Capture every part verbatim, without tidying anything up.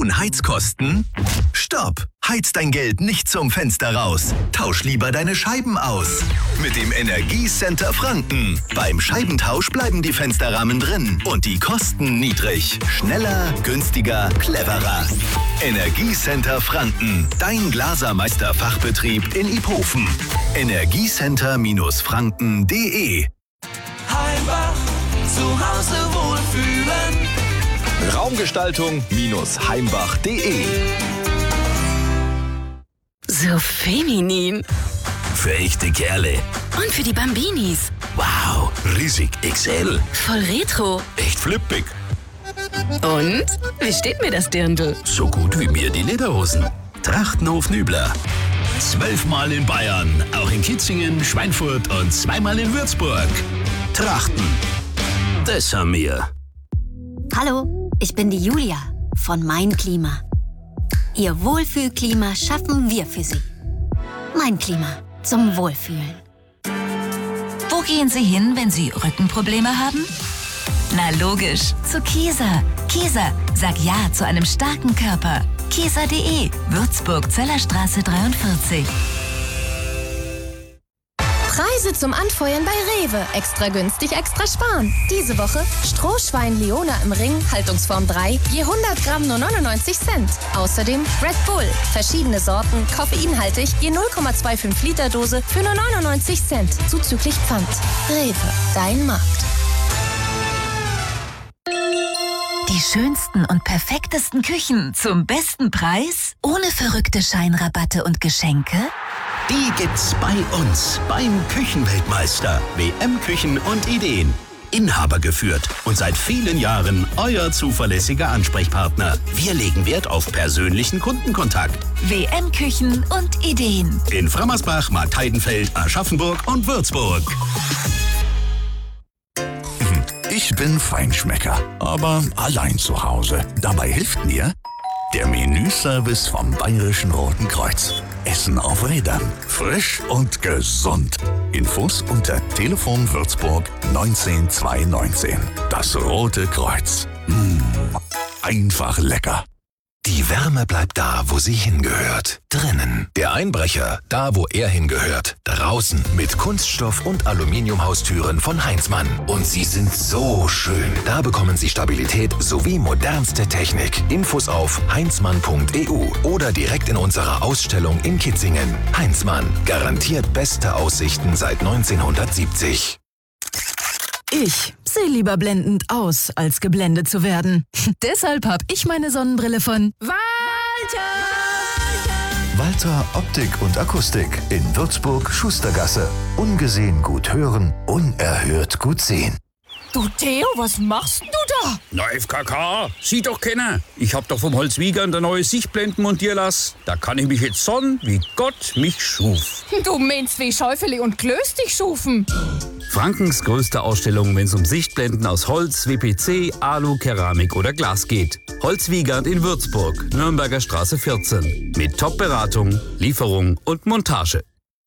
hohen Heizkosten? Stopp! Heiz dein Geld nicht zum Fenster raus. Tausch lieber deine Scheiben aus. Mit dem Energiecenter Franken. Beim Scheibentausch bleiben die Fensterrahmen drin und die Kosten niedrig. Schneller, günstiger, cleverer. Energiecenter Franken. Dein Glasermeister-Fachbetrieb in Iphofen. Energiecenter Franken punkt de. Heimbach, zu Hause wohlfühlen. Raumgestaltung Heimbach punkt de. So feminin. Für echte Kerle. Und für die Bambinis. Wow, riesig X L. Voll retro. Echt flippig. Und? Wie steht mir das Dirndl? So gut wie mir die Lederhosen. Trachtenhof Nübler. Zwölfmal in Bayern, auch in Kitzingen, Schweinfurt und zweimal in Würzburg. Trachten. Das haben wir. Hallo, ich bin die Julia von Mein Klima. Ihr Wohlfühlklima schaffen wir für Sie. Mein Klima zum Wohlfühlen. Wo gehen Sie hin, wenn Sie Rückenprobleme haben? Na logisch, zu Kieser. Kieser, sag Ja zu einem starken Körper. Kieser punkt de, Würzburg, Zellerstraße dreiundvierzig. Preise zum Anfeuern bei Rewe. Extra günstig, extra sparen. Diese Woche Strohschwein Leona im Ring, Haltungsform drei, je hundert Gramm nur neunundneunzig Cent. Außerdem Red Bull, verschiedene Sorten, koffeinhaltig, je null Komma fünfundzwanzig Liter Dose für nur neunundneunzig Cent, zuzüglich Pfand. Rewe, dein Markt. Die schönsten und perfektesten Küchen zum besten Preis? Ohne verrückte Scheinrabatte und Geschenke? Die gibt's bei uns beim Küchenweltmeister. W M Küchen und Ideen. Inhaber geführt und seit vielen Jahren euer zuverlässiger Ansprechpartner. Wir legen Wert auf persönlichen Kundenkontakt. W M Küchen und Ideen. In Frammersbach, Marktheidenfeld, Aschaffenburg und Würzburg. Ich bin Feinschmecker, aber allein zu Hause. Dabei hilft mir der Menüservice vom Bayerischen Roten Kreuz. Essen auf Rädern. Frisch und gesund. Infos unter Telefon Würzburg neunzehn zweihundertneunzehn. Das Rote Kreuz. Mmh, einfach lecker. Die Wärme bleibt da, wo sie hingehört. Drinnen. Der Einbrecher, da wo er hingehört. Draußen mit Kunststoff- und Aluminiumhaustüren von Heinzmann. Und sie sind so schön. Da bekommen Sie Stabilität sowie modernste Technik. Infos auf heinzmann punkt e u oder direkt in unserer Ausstellung in Kitzingen. Heinzmann. Garantiert beste Aussichten seit neunzehnhundertsiebzig. Ich sehe lieber blendend aus, als geblendet zu werden. Deshalb habe ich meine Sonnenbrille von Walter. Walter Optik und Akustik in Würzburg Schustergasse. Ungesehen gut hören, unerhört gut sehen. Du Theo, was machst denn du da? Na, F K K, sieh doch keiner. Ich hab doch vom Holzwiegern der neue Sichtblenden montieren lassen. Da kann ich mich jetzt sonnen, wie Gott mich schuf. Du meinst wie Schäufele und Klöß dich schufen. Frankens größte Ausstellung, wenn es um Sichtblenden aus Holz, W P C, Alu, Keramik oder Glas geht. Holzwiegand in Würzburg, Nürnberger Straße vierzehn. Mit Top-Beratung, Lieferung und Montage.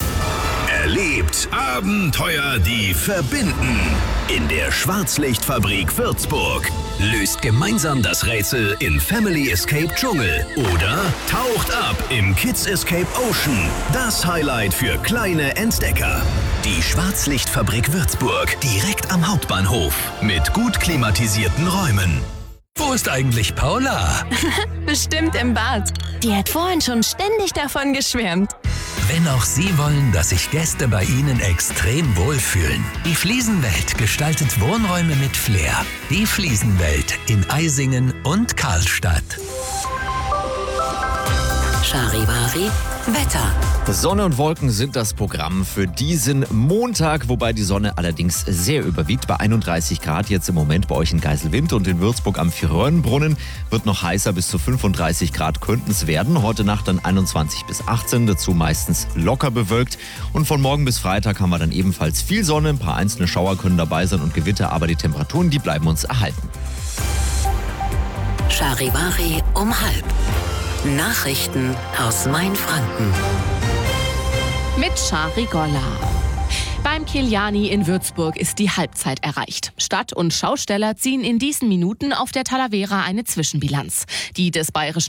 Erlebt Abenteuer, die verbinden. In der Schwarzlichtfabrik Würzburg. Löst gemeinsam das Rätsel in Family Escape Dschungel. Oder taucht ab im Kids Escape Ocean. Das Highlight für kleine Entdecker. Die Schwarzlichtfabrik Würzburg. Direkt am Hauptbahnhof. Mit gut klimatisierten Räumen. Wo ist eigentlich Paula? Bestimmt im Bad. Die hat vorhin schon ständig davon geschwärmt. Wenn auch Sie wollen, dass sich Gäste bei Ihnen extrem wohlfühlen. Die Fliesenwelt gestaltet Wohnräume mit Flair. Die Fliesenwelt in Eisingen und Karlstadt. Charivari Wetter. Sonne und Wolken sind das Programm für diesen Montag, wobei die Sonne allerdings sehr überwiegt. Bei einunddreißig Grad jetzt im Moment bei euch in Geiselwind und in Würzburg am Vierröhrenbrunnen. Wird noch heißer, bis zu fünfunddreißig Grad könnten es werden. Heute Nacht dann einundzwanzig bis achtzehn, dazu meistens locker bewölkt. Und von morgen bis Freitag haben wir dann ebenfalls viel Sonne. Ein paar einzelne Schauer können dabei sein und Gewitter, aber die Temperaturen, die bleiben uns erhalten. Charivari um halb. Nachrichten aus Mainfranken. Mit Shari Golla. Beim Kiliani in Würzburg ist die Halbzeit erreicht. Stadt und Schausteller ziehen in diesen Minuten auf der Talavera eine Zwischenbilanz. Die des bayerischen